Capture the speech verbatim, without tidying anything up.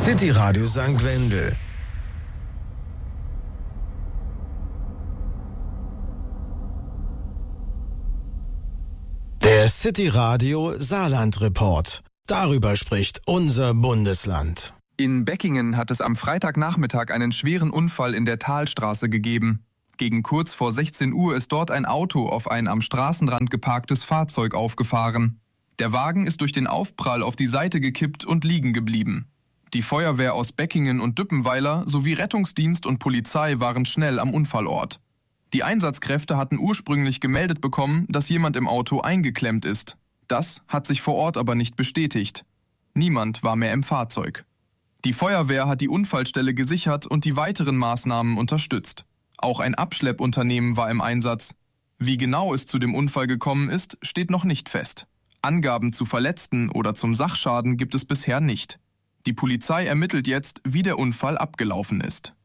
City Radio Sankt Wendel. Der City Radio Saarland Report. Darüber spricht unser Bundesland. In Beckingen hat es am Freitagnachmittag einen schweren Unfall in der Talstraße gegeben. Gegen kurz vor sechzehn Uhr ist dort ein Auto auf ein am Straßenrand geparktes Fahrzeug aufgefahren. Der Wagen ist durch den Aufprall auf die Seite gekippt und liegen geblieben. Die Feuerwehr aus Beckingen und Düppenweiler sowie Rettungsdienst und Polizei waren schnell am Unfallort. Die Einsatzkräfte hatten ursprünglich gemeldet bekommen, dass jemand im Auto eingeklemmt ist. Das hat sich vor Ort aber nicht bestätigt. Niemand war mehr im Fahrzeug. Die Feuerwehr hat die Unfallstelle gesichert und die weiteren Maßnahmen unterstützt. Auch ein Abschleppunternehmen war im Einsatz. Wie genau es zu dem Unfall gekommen ist, steht noch nicht fest. Angaben zu Verletzten oder zum Sachschaden gibt es bisher nicht. Die Polizei ermittelt jetzt, wie der Unfall abgelaufen ist.